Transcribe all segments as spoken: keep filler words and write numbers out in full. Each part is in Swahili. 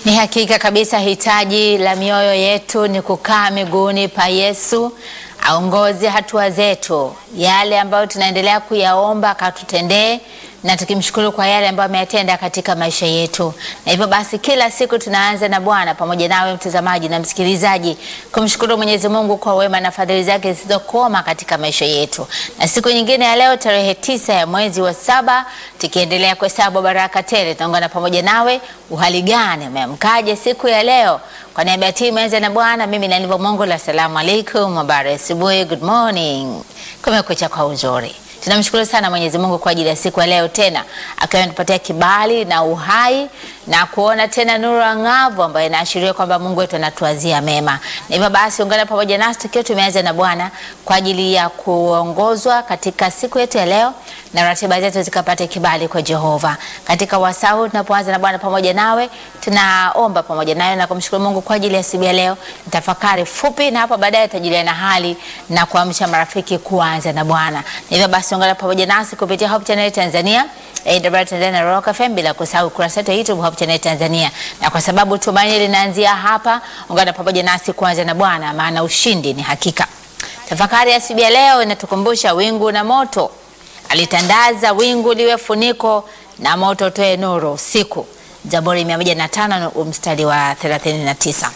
Ni hakika kabisa hitaji la mioyo yetu ni kukaa miguuni pa Yesu, aongoze hatua zetu, yale ambayo tunaendelea kuyaomba akatutendee, na tukimshukuru kwa yale ambayo ameyatenda katika maisha yetu. Na hivyo basi kila siku tunaanza na Bwana pamoja nawe mtazamaji na msikilizaji, kumshukuru Mwenyezi Mungu kwa wema na fadhili zake zisizokoma katika maisha yetu. Na siku nyingine ya leo tarehe tisa ya mwezi wa saba, tukiendelea kuhesabu baraka tele, tunaungana pamoja nawe. Uhali gani? Umeamkaje siku ya leo? Kwa niaba ya timu Anza na Bwana, mimi na Nivo Mungu, assalamu alaikum, habari ya asubuhi, good morning. Kumekucha kwa uzuri. Tunamshukuru sana Mwenyezi Mungu kwa ajili ya siku ya leo tena, akiwa anatupatia kibali na uhai na kuona tena nuru angavu ambayo inaashiria kwamba Mungu wetu anatuazia mema. Na hivyo basi ungana pamoja nasi tukiwa tumeanza na Bwana kwa ajili ya kuongozwa katika siku yetu ya leo na ratiba zetu zikapata kibali kwa Jehova. Katika wasau tunapoanza na Bwana pamoja nawe, tunaomba pamoja nawe na kumshukuru Mungu kwa ajili ya siku ya leo. Tafakari fupi na hapo baadaye tutajuliana hali na kuamsha marafiki kuanza na Bwana. Na hivyo basi ungana pamoja nasi kupitia Hope Channel Tanzania, A W R Tanzania na Rock F M, bila kusahau kurasa yetu ya YouTube Hope Channel Tanzania. Na kwa sababu tumaini linaanzia hapa, ungana pamoja nasi kuanza na Bwana, maana ushindi ni hakika. Tafakari ya siku ya leo inatukumbusha wingu na moto. Alitandaza wingu liwe funiko na moto toe nuru usiku. Zaburi mia moja na tano mstari wa thelathini na tisa.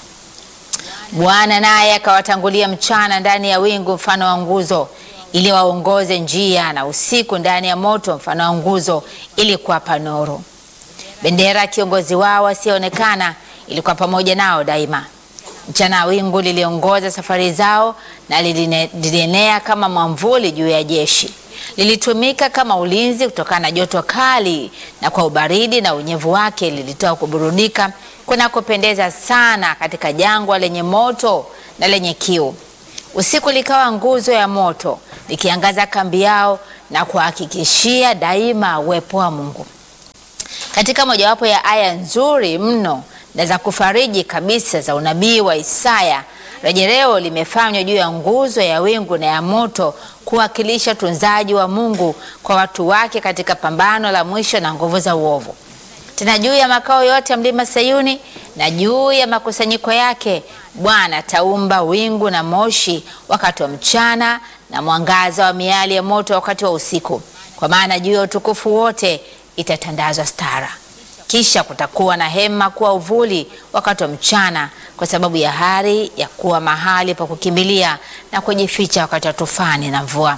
Bwana naye akawatangulia mchana ndani ya wingu mfano wa nguzo, ili waongoze njia, na usiku ndani ya moto mfano wa nguzo, ili kuwapa nuru. Bendera kiongozi wao asionekana ilikuwa pamoja nao daima. Mchana wingu liliongoza safari zao, na lilienea kama mwamvuli juu ya jeshi. Lilitumika kama ulinzi kutokana na joto kali, na kwa ubaridi na unyevu wake lilitoa kuburudika kunakopendeza sana katika jangwa lenye moto na lenye kiu. Usiku likawa nguzo ya moto likiangaza kambi yao na kuhakikishia daima uwepo wa Mungu. Katika mojawapo ya aya nzuri mno na za kufariji kabisa za unabii wa Isaya, rejeleo limefanywa juu ya nguzo ya wingu na ya moto kuwakilisha tunzaji wa Mungu kwa watu wake katika pambano la mwisho na nguvu za uovu. Tena juu ya makao yote ya mlima Sayuni na juu ya makusanyiko yake, Bwana taumba wingu na moshi wakati wa mchana, na mwangaza wa miali ya moto wakati wa usiku. Kwa maana juu ya utukufu wote itatandazwa stara. Kisha kutakuwa na hema kuwa uvuli wakati wa mchana, kwa sababu ya hari ya kuwa mahali pa kukimbilia na kujificha wakati wa tufani na mvua.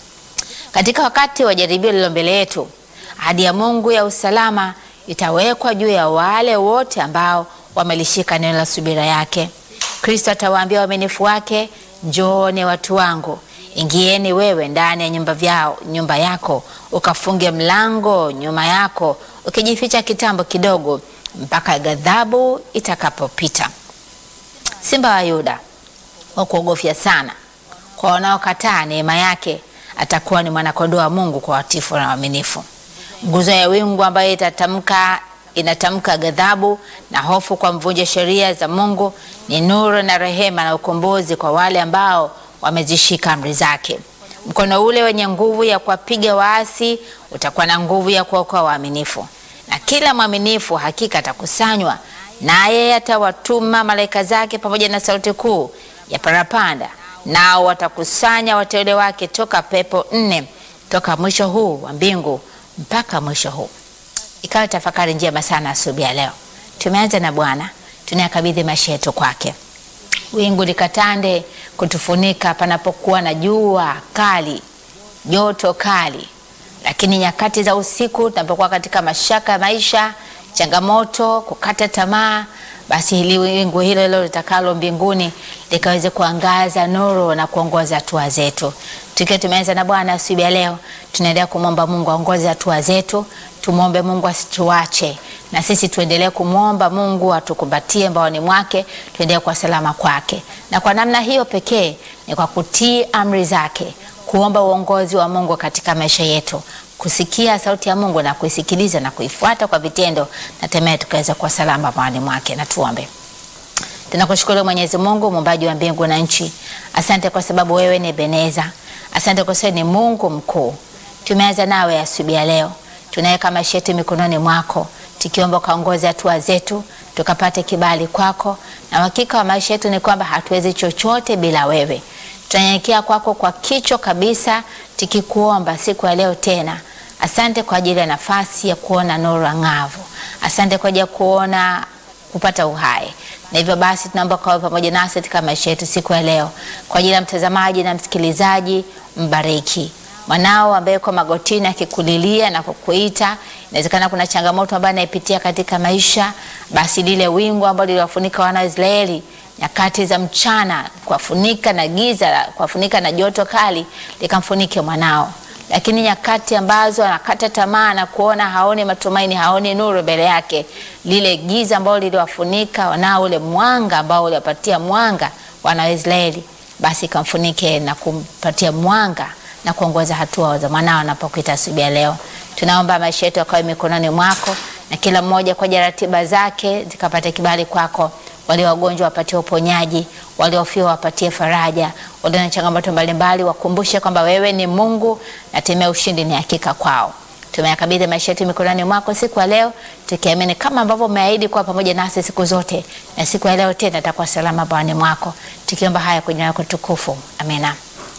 Katika wakati wa jaribio lilo mbele yetu, ahadi ya Mungu ya usalama itawekwa juu ya wale wote ambao wamelishika neno la subira yake. Kristo atawaambia waaminifu wake, njooni watu wangu, ingieni wewe ndani ya nyumba vyao, nyumba yako, ukafunge mlango nyuma yako, ukijificha kitambo kidogo mpaka ghadhabu itakapopita. Simba wa Yuda wa kuogofya sana kwa wanaokataa neema yake, atakuwa ni mwanakondoo wa Mungu kwa watifu na waaminifu. Nguzo ya wingu ambayo itatamka inatamka ghadhabu na hofu kwa mvunja sheria za Mungu ni nuru na rehema na ukombozi kwa wale ambao wamezishika amri zake. Mkono ule wenye nguvu ya kuwapiga waasi utakuwa na nguvu ya kuokoa waaminifu. Na kila mwaminifu hakika atakusanywa, naye atawatuma malaika zake pamoja na sauti kuu ya parapanda, nao watakusanya wateule wake toka pepo nne, toka mwisho huu wa mbingu mpaka mwisho huu. Ikawa tafakari njema sana asubuhi ya leo. Tumeanza na Bwana, tunayakabidhi maisha yetu kwake. Wingu likatande kutufunika panapokuwa na jua kali, joto kali. Lakini nyakati za usiku tunapokuwa katika mashaka ya maisha, changamoto, kukata tamaa, basi hili wingu hilo hilo litakalo mbinguni likaweze kuangaza nuru na kuongoza hatua zetu. Tukiwa tumeanza na Bwana asubuhi ya leo, tunaendelea kumwomba Mungu aongoze hatua zetu. Tumuombe Mungu asituache, na sisi tuendelee kumwomba Mungu atukumbatie mbaoni mwake, tuendelee kwa salama kwake. Na kwa namna hiyo pekee ni kwa kutii amri zake, kuomba uongozi wa Mungu katika maisha yetu, kusikia sauti ya Mungu na kuisikiliza na kuifuata kwa vitendo, na temaye tukaweza kwa salama mbaoni mwake. Na tuombe. Tunakushukuru Mwenyezi Mungu, muumbaji wa mbingu na nchi. Asante kwa sababu wewe ni Ebeneza. Asante kwa sababu ni Mungu mkuu. Tumeanza nawe asubuhi ya leo. Tunaweka maisha yetu mikononi mwako, tukiomba kaongoze hatua zetu, tukapate kibali kwako, na hakika wa maisha yetu ni kwamba hatuwezi chochote bila wewe. Tunanyenyekea kwako kwa kicho kabisa, tukikuomba siku ya leo tena. Asante kwa ajili ya nafasi ya kuona nuru angavu. Asante kwa ajili ya kuona kupata uhai. Na hivyo basi tunaomba kwa pamoja nasi katika maisha yetu siku ya leo. Kwa ajili ya mtazamaji na msikilizaji, mbariki mwanao ambaye kwa magotini akikulilia na kukuita. Inawezekana kuna changamoto ambayo anaipitia katika maisha, basi lile wingu ambalo liliwafunika wana wa Israeli nyakati za mchana, kuwafunika na giza, kuwafunika na joto kali, likamfunike mwanao. Lakini nyakati ambazo anakata tamaa na kuona haoni matumaini, haoni nuru mbele yake, lile giza ambalo liliwafunika wanao, ule mwanga ambao uliwapatia mwanga wana wa Israeli, basi kamfunike na kumpatia mwanga na kuongoza hatua za mwanao anapokuita asubuhi ya leo. Tunaomba maisha yetu yakawe mikononi mwako, na kila mmoja kwa ratiba zake zikapate kibali kwako. Wale wagonjwa wapatie uponyaji, wale wafiwa wapatie faraja, wale na changamoto mbalimbali wakumbushe kwamba wewe ni Mungu na timia ushindi ni hakika kwao. Tumeyakabidhi maisha yetu mikononi mwako siku ya leo, tukiamini kama ambavyo umeahidi kuwa pamoja nasi siku zote, na siku ya leo tena tutakuwa salama bawani mwako. Tukiomba haya kwa jina lako tukufu. Amina.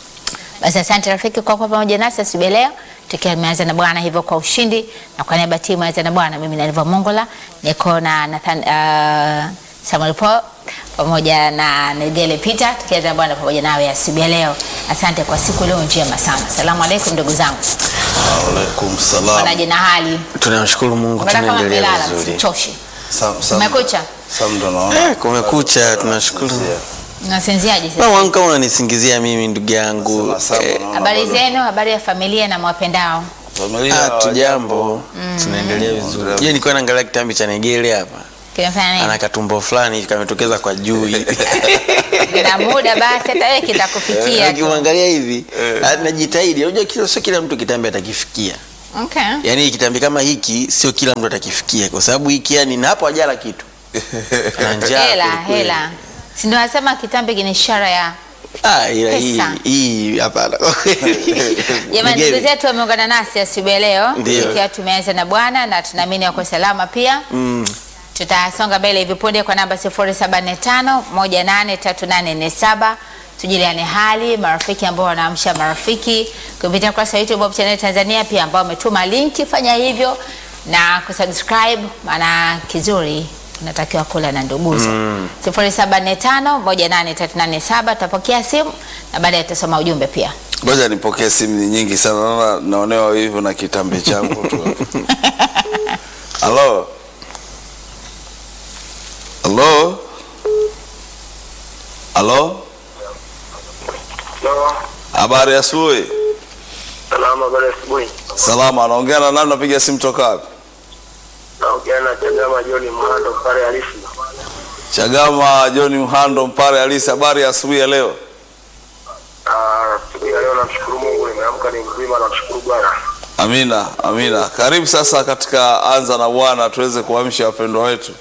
Basi asante rafiki kwa kuwa pamoja nasi asubuhi leo. Tukianza na Bwana hivyo kwa ushindi, na kwa niaba ya timu ya na Bwana, mimi ni Naliva Mongola, niko na Nathan uh, Samuel Paul pamoja na Negele Peter, tukianza na Bwana pamoja nawe asubuhi leo. Asante kwa siku leo njema sana. Asalamu alaykum ndugu zangu. Wa alaykum salaam. Wanaje na hali? Tunamshukuru Mungu, tunaendelea vizuri. Choshi. Sam sam. Umekucha? Sam ndo naona. Kumekucha, tunashukuru. Unasinziaje sasa? Na wanka unanisingizia mimi ndugu yangu. Habari zenu, habari ya familia na mwapendao? Familia tujambo. Tunaendelea vizuri. Je, nilikuwa naangalia kitambi cha Negele hapa. Kinafanya nini? Ana katumbo fulani kametokeza kwa juu hivi. Nina muda basi hata wewe kitakufikia. Ukimwangalia hivi, anajitahidi. Unajua kila sio kila mtu kitambi atakifikia. Okay. Yaani kitambi kama hiki sio kila mtu atakifikia, kwa sababu hiki yani na hapo hajala kitu. Na njaa. Hela, hela. Si ndio nasema kitambi kina ishara ya ah, ila hii hii hapana. Jamani, ndugu zetu wameungana nasi asubuhi leo, ikiwa tumeanza na Bwana na tunaamini wako salama pia. Mm. Tutasonga mbele hivi punde kwa namba sifuri saba nne tano moja nane tatu nane nne saba. Tujuliane hali, marafiki ambao wanaamsha marafiki kupitia kwa YouTube Bob Channel Tanzania, pia ambao umetuma linki, fanya hivyo na kusubscribe, maana kizuri unatakiwa kula na nduguzo. Mm. sifuri saba nne tano moja nane tatu nane saba. Tutapokea simu na baadaye tutasoma ujumbe pia. Ngoja nipokee simu nyingi sana, naona naonewa hivyo na kitambi changu tu. Hello. Hello. Hello. Hello. Habari ya asubuhi. Salama, habari ya asubuhi. Salama, naongea na nani, napiga simu toka wapi? Naongea na Chagama John Mhando pale halisi. Chagama John Mhando pale halisi. Habari ya asubuhi ya leo? Ah, asubuhi ya leo namshukuru Mungu, nimeamka ni mzima, namshukuru Bwana. Amina, amina. Karibu sasa katika Anza na Bwana tuweze kuamsha wapendwa wetu.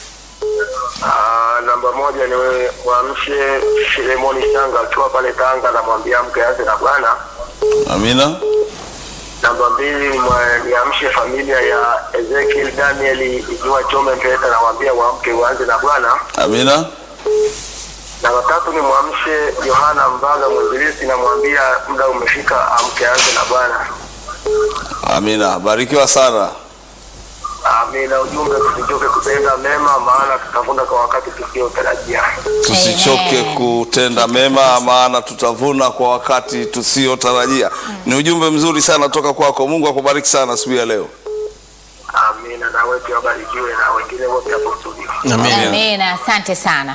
Ah, namba moja ni wewe kuamshe Filemoni Shanga akiwa pale Tanga, na mwambia mke yake na Bwana. Amina. Namba mbili niamshe familia ya Ezekiel Daniel ikiwa Chome Mpeta, na mwambia waamke waanze na Bwana. Amina. Namba tatu ni muamshe Yohana Mbaga mwinjilisti, na mwambia muda umefika amke aanze na Bwana. Amina. Barikiwa sana. Amina. Ujumbe, tusichoke kutenda mema, maana tutavuna kwa wakati tusiotarajia. Tusichoke kutenda mema, maana tutavuna kwa wakati tusiotarajia. Ni ujumbe mzuri sana toka kwako. Mungu akubariki sana siku ya leo. Amina. Na wewe pia barikiwe, na wengine wote hapo studio. Amina. Amina. Asante sana.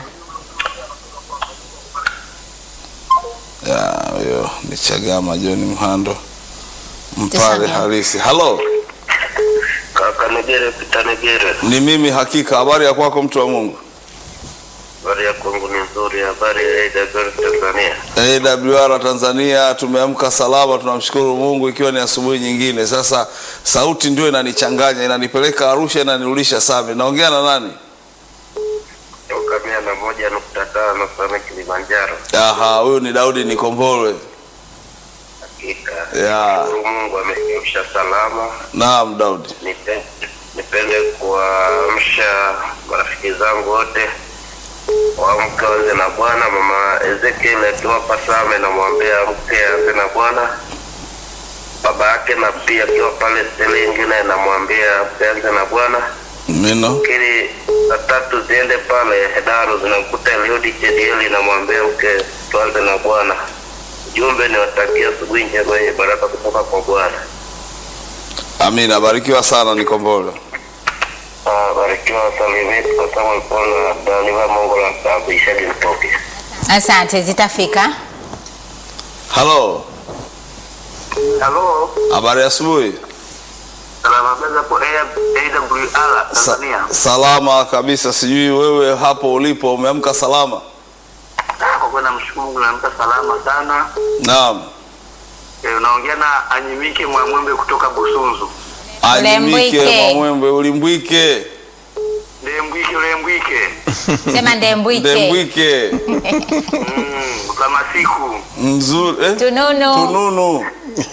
Ya, yo, ni Chagama John Mhando mpale halisi. Hello. Kaka Negere, Peter Negere. Ni mimi hakika. Habari ya kwako mtu wa Mungu? Habari ya kwangu ni nzuri. Habari ya A W R Tanzania. A W R Tanzania tumeamka salama, tunamshukuru Mungu, ikiwa ni asubuhi nyingine. Sasa sauti ndio inanichanganya, inanipeleka Arusha, inanirudisha Same. Naongea na nani? Toka mia na moja nukta tano Same Kilimanjaro. Aha, huyu ni Daudi Nikombolwe. Hakika. Ya. Mungu amefikisha salama. Naam Daudi. Nipende, nipende kuamsha marafiki zangu zangu wote waamke waanze na Bwana. Mama Ezekiel akiwa Pasame namwambia amke aanze na Bwana. Baba yake na pia akiwa pale steli nyingine namwambia aanze na Bwana. Amina. Kili na tatu ziende pale Hedaro zinamkuta Eliudi Chedieli namwambia mke tuanze na Bwana. Jumbe ni watakia asubuhi njema yenye baraka kutoka kwa Bwana. Amina, barikiwa sana Nikombole. Ah, barikiwa salimeti kwa sababu ipona daniwa Mungu la sabisha dimpoke. Asante, zitafika. Halo. Halo. Habari ya asubuhi. Salama beza po A W R Tanzania. Sa salama kabisa, sijui wewe hapo ulipo umeamka salama? Kwa kweli namshukuru Mungu naamka salama sana. Naam. Eh, unaongea na Anyimike Mwamwembe kutoka Busunzu. Anyimike Mwamwembe ulimbwike. Ndembwike ulembwike. Sema ndembwike. Ndembwike. Mm, kama siku. Nzuri eh? Tununu. Tununu.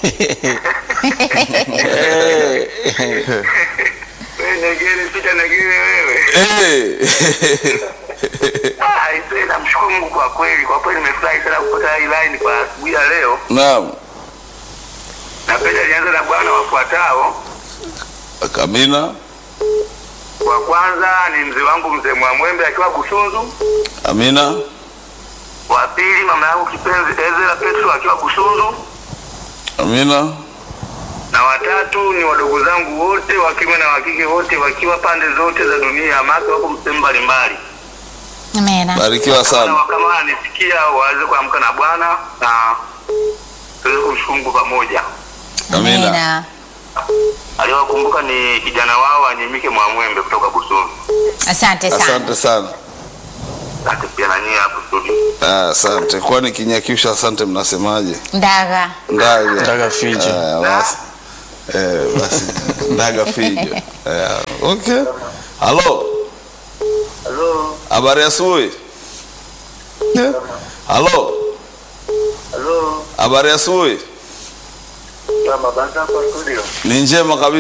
Wewe negeni sita negeni wewe. Eh. Ah, ise namshukuru Mungu kwa kweli. Kwa kweli nimefurahi sana kupata hii line kwa asubuhi ya leo. Naam. Napenda nianze na Bwana wafuatao. Amina. Wa kwanza ni mzee wangu mzee Mwamwembe akiwa Busunzu. Amina. Wa pili mama yangu kipenzi Ezra Petro akiwa Busunzu. Amina. Na watatu ni wadogo zangu wote wa kiume na wa kike wote wakiwa pande zote za dunia, ambapo wako sehemu mbalimbali. Amina. Barikiwa sana. Kama wanisikia waweze kuamka na Bwana na tuweze kumshukuru Mungu pamoja. Amina. Amina. Aliwakumbuka ni kijana wao Anyimike Mwamwembe kutoka Busunzu. Asante sana. Asante sana. Asante pia na nyinyi hapo studio. Ah, asante. Kwani Kinyakyusa asante mnasemaje? Ndaga. Ndaga. Ndaga fijo. Ah, basi. Eh, basi. Ndaga fijo. Eh, okay. Halo. Hello. Habari ya asubuhi? Yeah. Halo. Hello. Habari ya asubuhi? Kama banda kwa studio. Ni njema kabisa.